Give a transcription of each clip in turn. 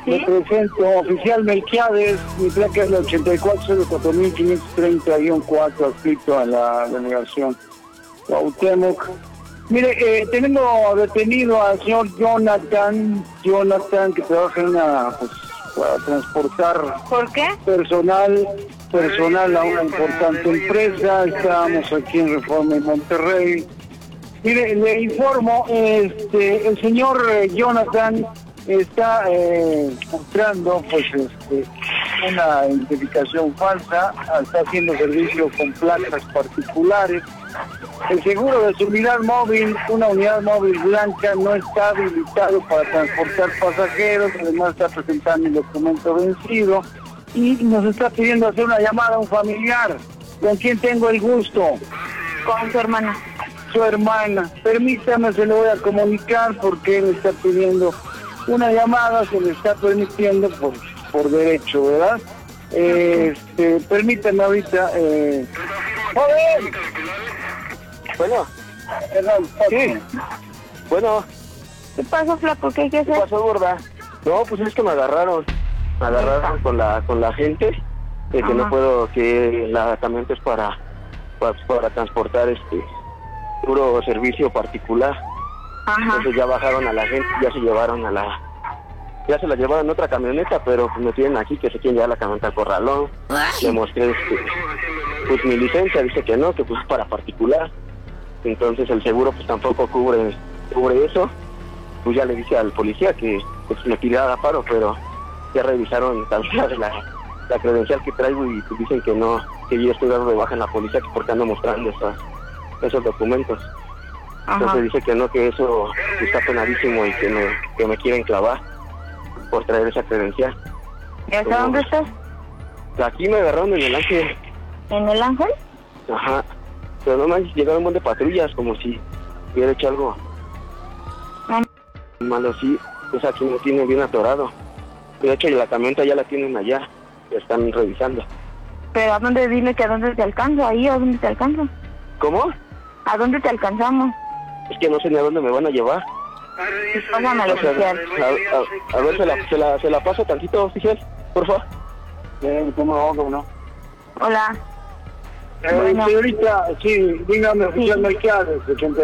Me presento, oficial Melquiades, mi placa es la 8404.530-4, adscrito a la delegación Cuauhtémoc. Mire, tenemos detenido al señor Jonathan, que trabaja en una, para transportar. ¿Por qué? Personal a una importante empresa. Estamos aquí en Reforma en Monterrey. Mire, le informo, el señor Jonathan está mostrando una identificación falsa, está haciendo servicio con placas particulares. El seguro de su unidad móvil, una unidad móvil blanca, no está habilitado para transportar pasajeros, además está presentando el documento vencido y nos está pidiendo hacer una llamada a un familiar. ¿Con quién tengo el gusto? Con su hermana. Su hermana. Permítame, se lo voy a comunicar porque él está pidiendo una llamada, se le está permitiendo por derecho, ¿verdad? Permítame ahorita. ¡Joder! Bueno. Sí. Bueno. ¿Qué pasó, flaco? ¿Qué hay que hacer? ¿Qué pasó, gorda? No, pues es que me agarraron con la gente, que no puedo, que la camioneta es para transportar puro servicio particular. Ajá. Entonces ya bajaron a la gente, ya se la llevaron en otra camioneta, pero pues me tienen aquí que se quieren llevar la camioneta al corralón. Le mostré pues mi licencia, dice que no, que pues es para particular. Entonces el seguro pues tampoco cubre eso. Pues ya le dije al policía que pues me pidiera paro, pero ya revisaron también la credencial que traigo y pues dicen que no, que yo estoy dando de baja en la policía porque ando mostrando esos documentos. Ajá. Entonces dice que no, que eso está penadísimo y que me quieren clavar por traer esa credencial. ¿Y hasta dónde estás? Aquí me agarraron en el Ángel. ¿En el Ángel? Ajá. Pero no me llegaron un montón de patrullas, como si hubiera hecho algo malo, sí. Pues aquí me tiene bien atorado. De hecho, la camioneta ya la tienen allá, la están revisando. ¿Pero a dónde? Dime que a dónde te alcanzo, ahí, ¿a dónde te alcanzo? ¿Cómo? ¿A dónde te alcanzamos? Es que no sé ni a dónde me van a llevar. Pásame al oficial. A ver, se la paso tantito, oficial, por favor. ¿Cómo no? Hola. Bueno. Señorita, sí, dígame, oficial Melquiades,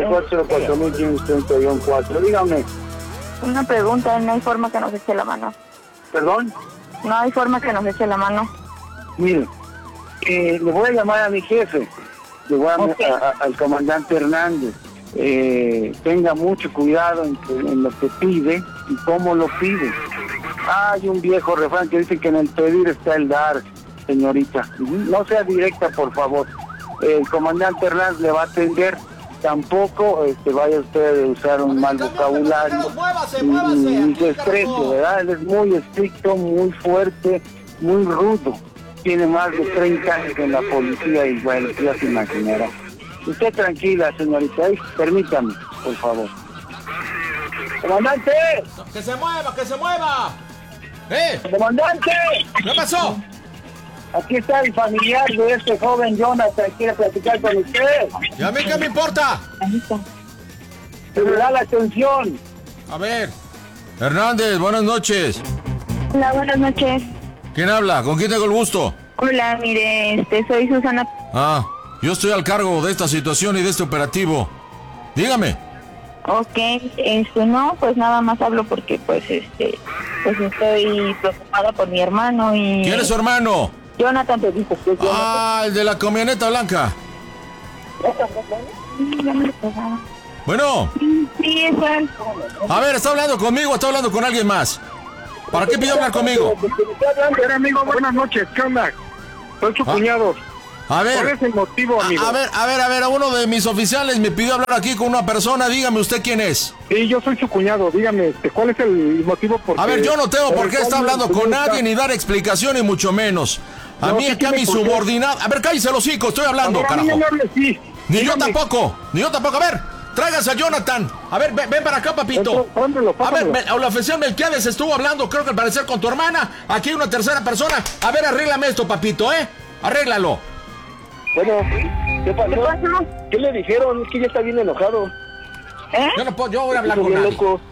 8404.530-4, dígame. Una pregunta, no hay forma que nos eche la mano. ¿Perdón? No hay forma que nos eche la mano. Mire, le voy a llamar a mi jefe, le voy a al comandante Hernández. Tenga mucho cuidado en lo que pide y cómo lo pide. Hay un viejo refrán que dice que en el pedir está el dar, señorita. No sea directa, por favor. El comandante Hernández le va a atender. Tampoco vaya usted a usar un mal vocabulario ni se estrese, ¿verdad? Él es muy estricto, muy fuerte, muy rudo. Tiene más de 30 años en la policía y bueno, ya se imaginará. Usted tranquila, señorita, permítame, por favor. ¡Comandante! ¡Que se mueva, que se mueva! ¡Comandante! ¿Qué pasó? Aquí está el familiar de este joven Jonathan, quiere platicar con usted. ¿Y a mí qué me importa? Se me da la atención. A ver. Hernández, buenas noches. Hola, buenas noches. ¿Quién habla? ¿Con quién tengo el gusto? Hola, mire, soy Susana. Ah, yo estoy al cargo de esta situación y de este operativo. Dígame. Ok, no, pues nada más hablo porque pues estoy preocupada por mi hermano y... ¿Quién es su hermano? Jonathan, te dijo que Ah, el de la camioneta blanca. Bueno. Sí, es él. A ver, ¿está hablando conmigo o está hablando con alguien más? ¿Para qué pidió hablar conmigo? Amigo, buenas noches, ¿qué onda? Soy su cuñado. A ver. ¿Cuál es el motivo, amigo? A ver, uno de mis oficiales me pidió hablar aquí con una persona, dígame usted quién es. Sí, yo soy su cuñado, dígame, ¿cuál es el motivo por qué? A ver, yo no tengo por qué estar hablando con nadie ni dar explicación y mucho menos. A mí es que a mi subordinado... A ver, cállese el hocico, estoy hablando, carajo. Ni yo tampoco, a ver, tráigase a Jonathan. A ver, ven para acá, papito. A ver, la oficial Melquiades estuvo hablando, creo que al parecer con tu hermana. Aquí hay una tercera persona. A ver, arréglame esto, papito, arréglalo. Bueno, ¿qué pasó? ¿Qué le dijeron? Es que ya está bien enojado. Yo no puedo, yo voy a hablar con nadie.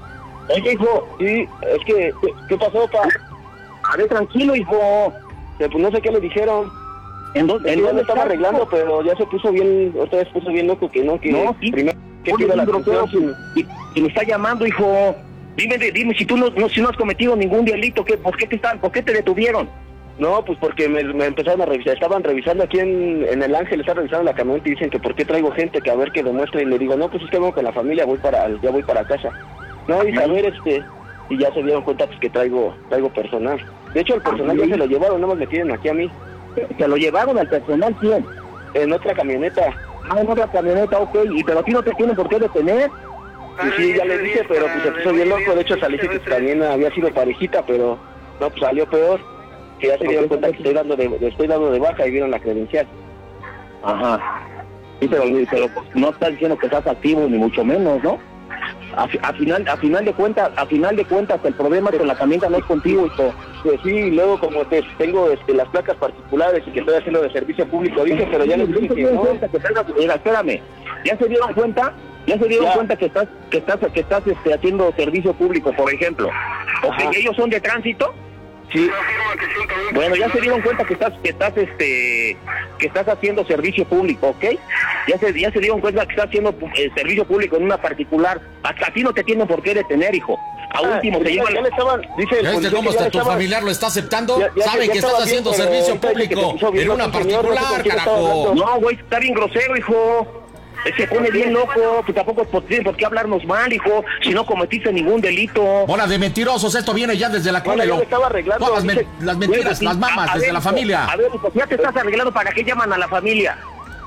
Oye, hijo. Sí, es que, ¿qué pasó, pa? A ver, tranquilo, hijo. Pues no sé qué le dijeron. ¿En dónde? Él lo estaba arreglando, pero ya se puso bien, otra vez puso bien loco que no, que no, sí. primero que Oye, pida la grosero, atención. y me está llamando, hijo. Dime si tú si no has cometido ningún delito, ¿por qué te detuvieron? No, pues porque me empezaron a revisar, estaban revisando aquí en el Ángel, estaban revisando la camioneta y dicen que por qué traigo gente, que a ver que demuestre, y le digo, no, pues es que vengo con la familia, ya voy para casa. No, y a ver, y ya se dieron cuenta pues que traigo personal. De hecho, el personal ya se lo llevaron, nada más me tienen aquí a mí. ¿Se lo llevaron al personal quién? En otra camioneta. Ah, en otra camioneta, ok, pero a ti no te tienen por qué detener. Pues sí, ya le dije, pero pues se puso bien loco, de hecho salí que también había sido parejita, pero no, pues salió peor. Que ya se dieron cuenta que estoy dando de baja y vieron la credencial. Ajá. Sí, pero pues, no estás diciendo que estás activo ni mucho menos, ¿no? A final de cuentas, el problema con la camioneta no es contigo, hijo. Pues sí, y luego como tengo las placas particulares y que estoy haciendo de servicio público, dije, pero ya les dije que no. Mira, espérame. ¿Ya se dieron cuenta? Cuenta que estás haciendo servicio público, por ejemplo? ¿O que ellos son de tránsito? Sí. Bueno, ya se dieron cuenta que estás haciendo servicio público, ¿ok? Ya se dieron cuenta que estás haciendo servicio público en una particular. Hasta ti no te tienen por qué detener, hijo. A último se llevan. Dice el cómo está tu familiar lo está aceptando? Saben que estás haciendo servicio público en una particular, carajo. No, güey, está bien grosero, hijo. Se pone bien loco, que tampoco tienen por qué hablarnos mal, hijo, si no cometiste ningún delito. Bola de mentirosos, esto viene ya desde la cuna. Todas las mentiras, las mamas, desde la familia. A ver, hijo, ya te estás arreglando, ¿para qué llaman a la familia?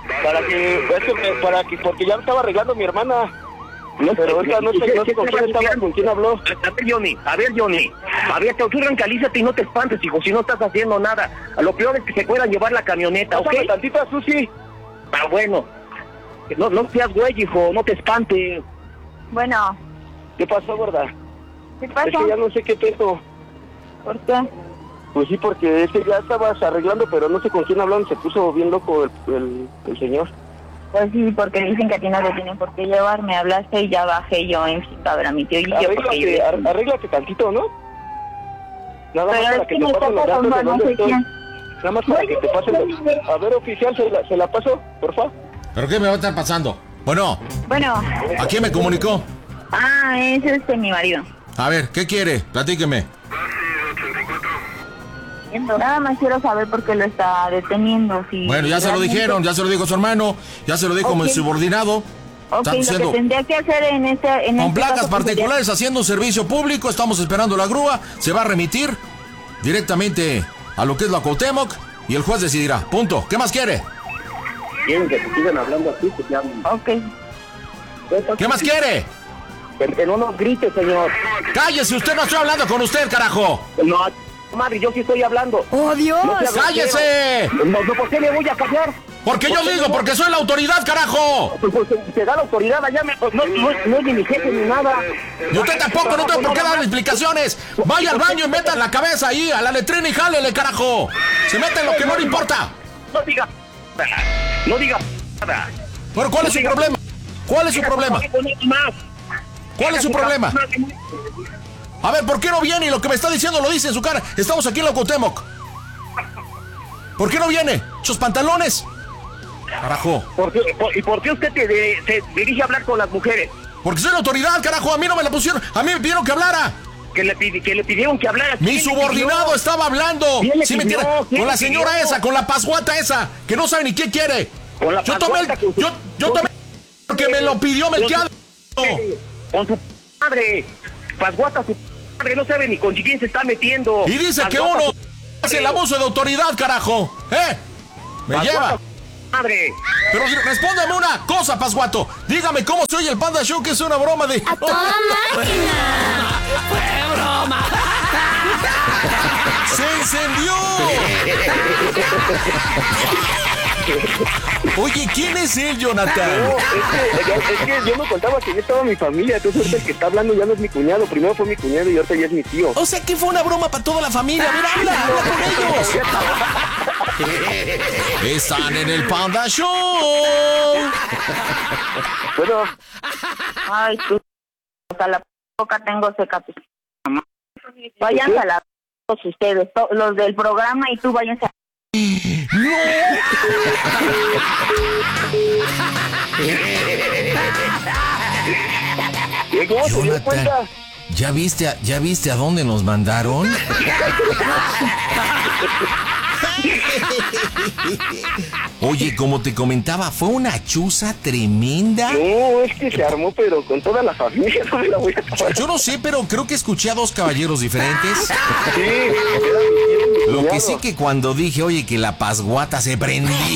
Porque ya me estaba arreglando mi hermana. No, pero ahorita no sé con quién habló. A ver, Johnny, tú tranquilízate y no te espantes, hijo, si no estás haciendo nada. Lo peor es que se puedan llevar la camioneta, ¿ok? Tantita, Susi. Ah, bueno. No seas güey, hijo, no te espantes. Bueno. ¿Qué pasó, gorda? ¿Qué pasó? Es que ya no sé qué peso. ¿Por qué? Pues sí, porque es que ya estabas arreglando, pero no sé con quién hablaron, se puso bien loco el señor. Pues sí, porque dicen que a ti no te tienen por qué llevar, me hablaste y ya bajé yo en cita a ver a mi tío y yo. Arréglate tantito, ¿no? Nada más para que te pasen los datos de dónde estoy. Nada más para que te pasen los... A ver, oficial, se la paso, por favor. ¿Pero qué me va a estar pasando? Bueno. ¿A quién me comunicó? Es mi marido. A ver, ¿qué quiere? Platíqueme. Nada más quiero saber por qué lo está deteniendo. Bueno, ya se lo dijeron, ya se lo dijo su hermano, ya se lo dijo como el subordinado. Ok, lo que tendría que hacer con placas particulares haciendo un servicio público, estamos esperando la grúa, se va a remitir directamente a lo que es la Cuauhtémoc y el juez decidirá. Punto. ¿Qué más quiere? Quieren que te sigan hablando así, que te hablen. Ok. ¿Qué más quiere? Que no nos grite, señor. ¡Cállese! Usted, no estoy hablando con usted, carajo. No, madre, yo sí estoy hablando. ¡Oh, Dios! No ¡Cállese! No, ¿por qué me voy a callar? Porque yo digo, porque soy la autoridad, carajo. Pues te da la autoridad allá, no es ni mi jefe ni nada. Y usted tampoco, no tengo por qué darle explicaciones. Vaya al baño y meta la cabeza ahí, a la letrina y jálele, carajo. Se mete en lo que no le importa. No diga nada. Bueno, ¿cuál es su problema? ¿Cuál es su problema? ¿Cuál es su problema? A ver, ¿por qué no viene? Y lo que me está diciendo lo dice en su cara. Estamos aquí en la Cuauhtémoc. ¿Por qué no viene? ¿Sus pantalones? Carajo. ¿Y por qué usted se dirige a hablar con las mujeres? Porque soy la autoridad, carajo. A mí no me la pusieron. A mí me pidieron que hablara. Que le pidieron que hablara. Mi subordinado estaba hablando. ¿Sí me entiende? Con la señora esa, con la pasguata esa, que no sabe ni qué quiere. Yo tomé porque me lo pidió Melquiades. Con su madre. Pasguata, su madre no sabe ni con quién se está metiendo. Y dice que uno hace el abuso de autoridad, carajo. Me lleva. Madre. Pero respóndame una cosa, Pasguato. Dígame cómo soy el Panda Show, que es una broma de... ¡A toda máquina! ¡Fue broma! ¡Se encendió! Oye, ¿quién es él, Jonathan? No, es que yo no contaba que ya estaba mi familia. Entonces ahorita el que está hablando ya no es mi cuñado. Primero fue mi cuñado y ahorita ya es mi tío. O sea que fue una broma para toda la familia. Mira, habla con ellos. Están en el Panda Show. Bueno. Ay, tú. O sea, la boca tengo seca. Váyanse a la... todos ustedes, los del programa y tú váyanse a... ¿Cómo se dio cuenta? ¿Ya viste a dónde nos mandaron? Oye, como te comentaba, fue una chuza tremenda. No, es que se armó, pero con toda la familia, no me la voy a acabar. Yo no sé, pero creo que escuché a dos caballeros diferentes. Sí, Lo que sí que cuando dije, oye, que la pasguata se prendí.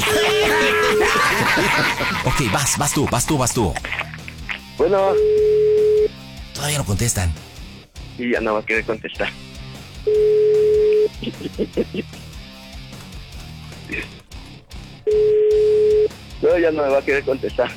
Ok, vas tú. Bueno. Todavía no contestan. Y ya no va a querer contestar. No, ya no me va a querer contestar.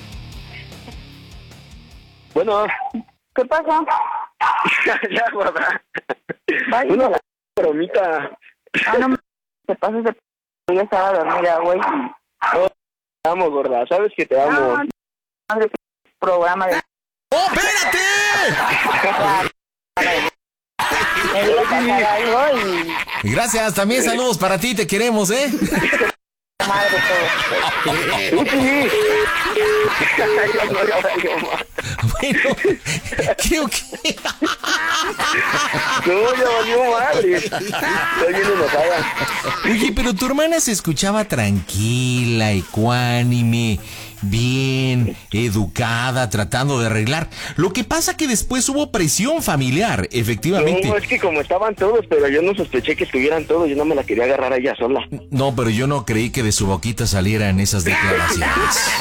Bueno. ¿Qué pasa? Ya, guarda. Vaya. Una bromita. No te pases de... Ya estaba dormida, güey. No, te amo, gorda. Sabes que te amo. No, madre, programa de... ¡Oh, espérate! Me digas hacer algo y... Gracias, también saludos para ti, te queremos, ¿eh? Madre todo. Sí. Bueno, creo que... No, ya valió madre. Estoy bien enojada. Oye, pero tu hermana se escuchaba tranquila, ecuánime, bien, educada, tratando de arreglar. Lo que pasa que después hubo presión familiar, efectivamente. No, es que como estaban todos, pero yo no sospeché que estuvieran todos, yo no me la quería agarrar a ella sola. No, pero yo no creí que de su boquita salieran esas declaraciones.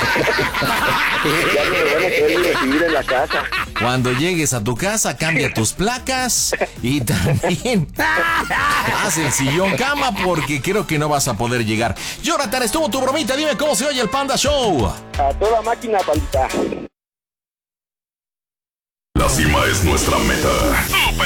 Ya me van a querer recibir en la casa. Cuando llegues a tu casa, cambia tus placas y también haz el sillón cama porque creo que no vas a poder llegar. Jonathan, estuvo tu bromita, dime cómo se oye el Panda Show. A toda máquina, pandita. La cima es nuestra meta.